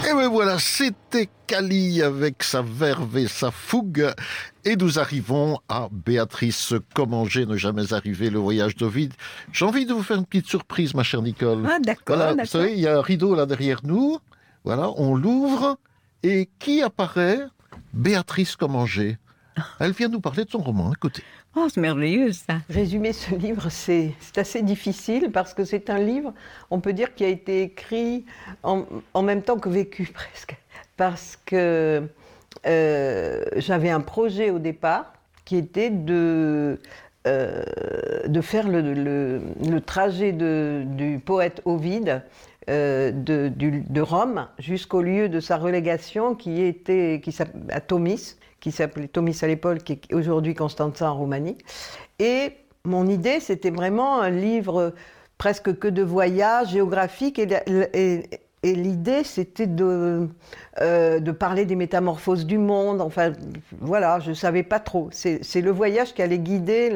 Et me voilà, c'était Cali avec sa verve et sa fougue. Et nous arrivons à Béatrice Commanger, ne jamais arriver, le voyage d'Ovide. J'ai envie de vous faire une petite surprise, ma chère Nicole. Ah, d'accord, Voilà, vous d'accord. savez, il y a un rideau là derrière nous. Voilà, on l'ouvre. Et qui apparaît? Béatrice Commanger. Elle vient nous parler de son roman. Écoutez. Oh, c'est merveilleux, ça. Résumer ce livre, c'est assez difficile parce que c'est un livre, on peut dire, qui a été écrit en même temps que vécu presque. Parce que j'avais un projet au départ qui était de faire le trajet du poète Ovide de Rome jusqu'au lieu de sa relégation à Tomis, qui s'appelait Tomis à l'époque, qui est aujourd'hui Constanța en Roumanie. Et mon idée, c'était vraiment un livre presque que de voyage géographique. Et l'idée, c'était de parler des métamorphoses du monde. Enfin, voilà, je ne savais pas trop. C'est le voyage qui allait guider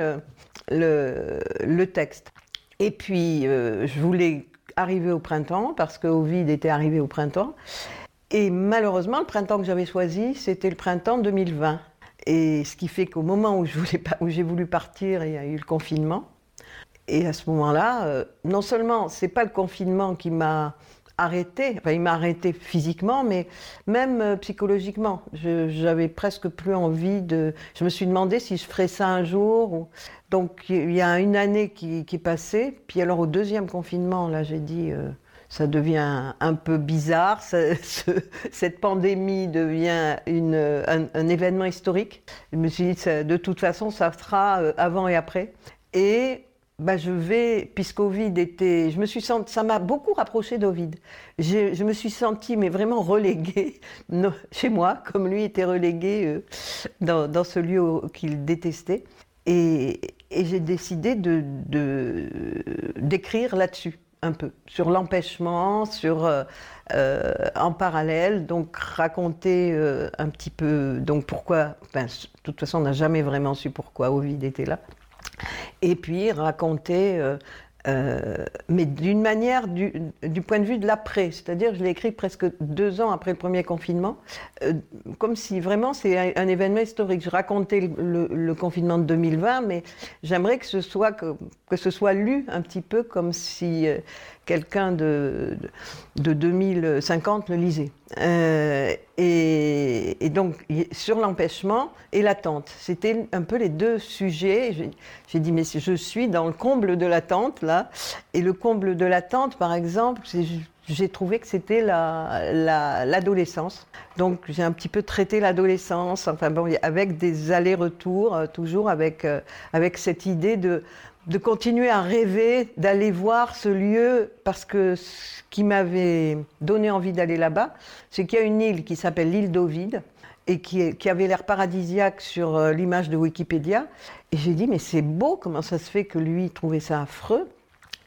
le texte. Et puis, je voulais arriver au printemps, parce que Ovide était arrivé au printemps. Et malheureusement, le printemps que j'avais choisi, c'était le printemps 2020. Et ce qui fait qu'au moment où j'ai voulu partir, il y a eu le confinement. Et à ce moment-là, non seulement c'est pas le confinement qui m'a arrêté, enfin il m'a arrêté physiquement, mais même psychologiquement. J'avais presque plus envie de... Je me suis demandé si je ferais ça un jour. Donc il y a une année qui est passée. Puis alors au deuxième confinement, là j'ai dit... ça devient un peu bizarre, cette pandémie devient un événement historique. Je me suis dit, de toute façon, ça sera avant et après. Et puisqu'Ovide était... ça m'a beaucoup rapproché d'Ovide. Je me suis sentie, mais vraiment reléguée chez moi, comme lui était relégué dans ce lieu qu'il détestait. Et j'ai décidé d'écrire là-dessus. Un peu, sur l'empêchement, en parallèle, donc raconter un petit peu, donc pourquoi, de toute façon on n'a jamais vraiment su pourquoi Ovide était là, et puis raconter, mais d'une manière du point de vue de l'après, c'est-à-dire je l'ai écrit presque 2 ans après le premier confinement, comme si vraiment c'est un événement historique. Je racontais le confinement de 2020, mais j'aimerais que ce soit lu un petit peu comme si quelqu'un de 2050 le lisait. Et donc, sur l'empêchement et l'attente, c'était un peu les deux sujets. J'ai dit, mais je suis dans le comble de l'attente, là. Et le comble de l'attente, par exemple, j'ai trouvé que c'était l'adolescence. Donc, j'ai un petit peu traité l'adolescence, enfin bon, avec des allers-retours, toujours avec cette idée de continuer à rêver, d'aller voir ce lieu, parce que ce qui m'avait donné envie d'aller là-bas, c'est qu'il y a une île qui s'appelle l'île d'Ovide, et qui avait l'air paradisiaque sur l'image de Wikipédia. Et j'ai dit, mais c'est beau, comment ça se fait que lui trouvait ça affreux?